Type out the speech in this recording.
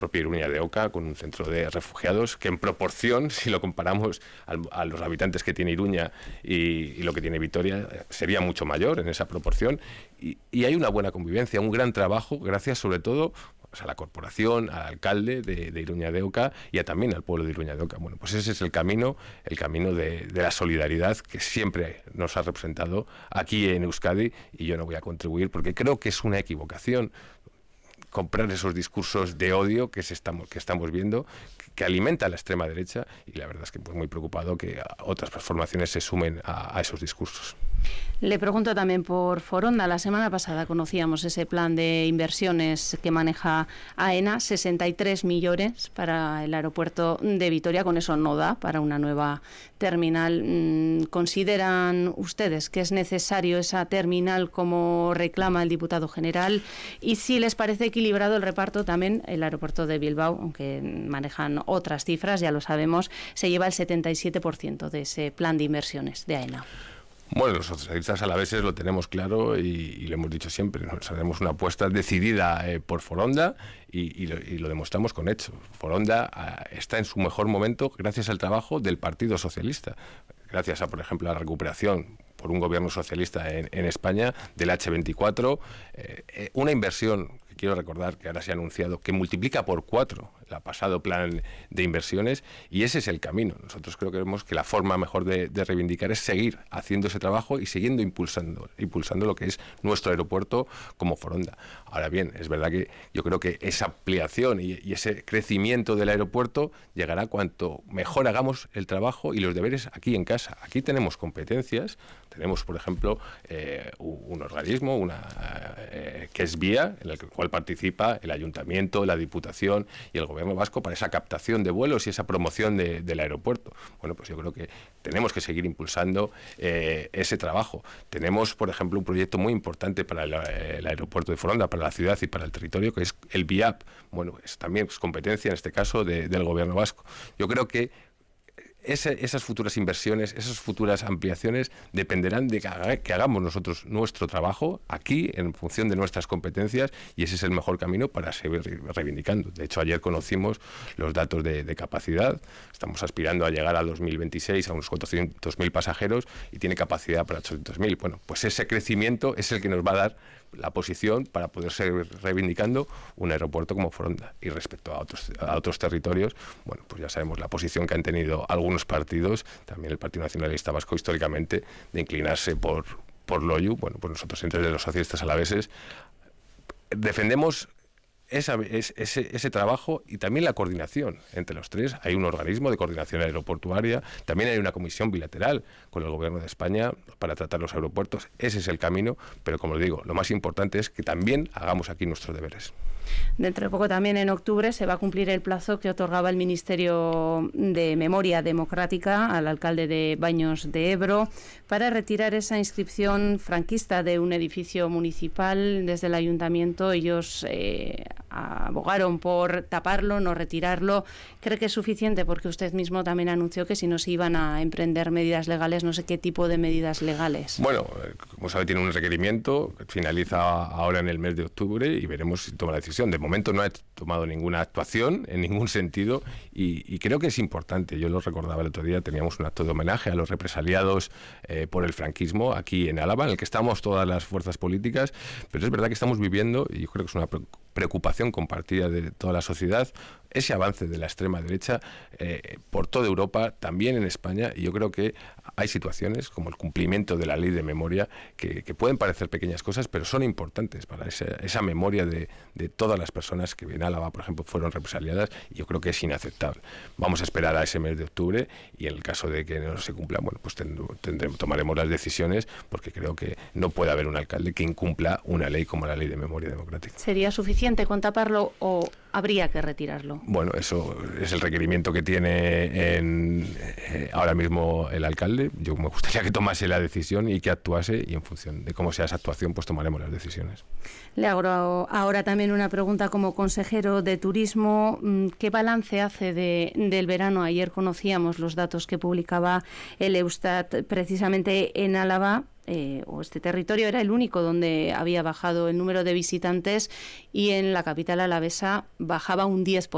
propia Iruña de Oca, con un centro de refugiados que en proporción, si lo comparamos a los habitantes que tiene Iruña y lo que tiene Vitoria, sería mucho mayor en esa proporción. Y hay una buena convivencia, un gran trabajo, gracias sobre todo a la corporación, al alcalde de Iruña de Oca y también al pueblo de Iruña de Oca. Bueno, pues ese es el camino de la solidaridad que siempre nos ha representado aquí en Euskadi, y yo no voy a contribuir porque creo que es una equivocación comprar esos discursos de odio que estamos viendo, que alimenta a la extrema derecha, y la verdad es que pues, muy preocupado que otras formaciones se sumen a esos discursos. Le pregunto también por Foronda. La semana pasada conocíamos ese plan de inversiones que maneja AENA, 63 millones para el aeropuerto de Vitoria. Con eso no da para una nueva terminal. ¿Consideran ustedes que es necesario esa terminal como reclama el diputado general? Y si les parece equilibrado el reparto, también el aeropuerto de Bilbao, aunque manejan otras cifras, ya lo sabemos, se lleva el 77% de ese plan de inversiones de AENA. Bueno, los socialistas alaveses lo tenemos claro y lo hemos dicho siempre. Nos haremos una apuesta decidida por Foronda y lo demostramos con hechos. Foronda está en su mejor momento gracias al trabajo del Partido Socialista. Gracias a, por ejemplo, a la recuperación por un gobierno socialista en España del H24, una inversión que quiero recordar que ahora se ha anunciado que multiplica por 4 el pasado plan de inversiones, y ese es el camino. Nosotros creemos que la forma mejor de reivindicar es seguir haciendo ese trabajo y siguiendo impulsando lo que es nuestro aeropuerto como Foronda. Ahora bien, es verdad que yo creo que esa ampliación y ese crecimiento del aeropuerto llegará cuanto mejor hagamos el trabajo y los deberes aquí en casa. Aquí tenemos competencias, tenemos, por ejemplo, un organismo que es VIA, en el cual participa el Ayuntamiento, la Diputación y el Gobierno vasco para esa captación de vuelos y esa promoción del aeropuerto. Bueno, pues yo creo que tenemos que seguir impulsando ese trabajo. Tenemos, por ejemplo, un proyecto muy importante para el aeropuerto de Foronda, para la ciudad y para el territorio, que es el VIAP. Bueno, también es competencia, en este caso, del Gobierno vasco. Yo creo que esas futuras inversiones, esas futuras ampliaciones dependerán de que hagamos nosotros nuestro trabajo aquí en función de nuestras competencias, y ese es el mejor camino para seguir reivindicando. De hecho, ayer conocimos los datos de capacidad. Estamos aspirando a llegar al 2026 a unos 400.000 pasajeros y tiene capacidad para 800.000. Bueno, pues ese crecimiento es el que nos va a dar la posición para poder seguir reivindicando un aeropuerto como Foronda. Y respecto a otros territorios, bueno, pues ya sabemos la posición que han tenido algunos partidos, también el Partido Nacionalista Vasco históricamente, de inclinarse por Loiu. Bueno, pues nosotros, entre los socialistas alaveses, defendemos ese trabajo y también la coordinación entre los tres. Hay un organismo de coordinación aeroportuaria, también hay una comisión bilateral con el Gobierno de España para tratar los aeropuertos. Ese es el camino, pero como les digo, lo más importante es que también hagamos aquí nuestros deberes. Dentro de poco, también en octubre, se va a cumplir el plazo que otorgaba el Ministerio de Memoria Democrática al alcalde de Baños de Ebro para retirar esa inscripción franquista de un edificio municipal. Desde el ayuntamiento ellos abogaron por taparlo, no retirarlo. ¿Cree que es suficiente? Porque usted mismo también anunció que si no se iban a emprender medidas legales, no sé qué tipo de medidas legales. Bueno, como sabe, tiene un requerimiento que finaliza ahora en el mes de octubre y veremos si toma la decisión. De momento no ha tomado ninguna actuación en ningún sentido y creo que es importante. Yo lo recordaba el otro día, teníamos un acto de homenaje a los represaliados por el franquismo aquí en Álava, en el que estamos todas las fuerzas políticas, pero es verdad que estamos viviendo, y yo creo que es una preocupación compartida de toda la sociedad, ese avance de la extrema derecha por toda Europa, también en España, y yo creo que hay situaciones como el cumplimiento de la ley de memoria que pueden parecer pequeñas cosas, pero son importantes para esa memoria de todas las personas que en Álava, por ejemplo, fueron represaliadas, y yo creo que es inaceptable. Vamos a esperar a ese mes de octubre y en el caso de que no se cumpla, bueno, pues tomaremos las decisiones, porque creo que no puede haber un alcalde que incumpla una ley como la Ley de Memoria Democrática. ¿Sería suficiente con taparlo o habría que retirarlo? Bueno, eso es el requerimiento que tiene ahora mismo el alcalde. Yo me gustaría que tomase la decisión y que actuase, y en función de cómo sea esa actuación, pues tomaremos las decisiones. Le hago ahora también una pregunta como consejero de Turismo. ¿Qué balance hace del verano? Ayer conocíamos los datos que publicaba el Eustat precisamente en Álava. Este territorio era el único donde había bajado el número de visitantes, y en la capital alavesa bajaba un 10%.